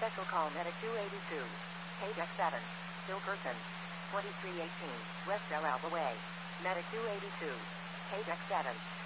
Special call Medic 282. Page X7. Still person. 2318. West El Alba Way. Medic 282. Page X7.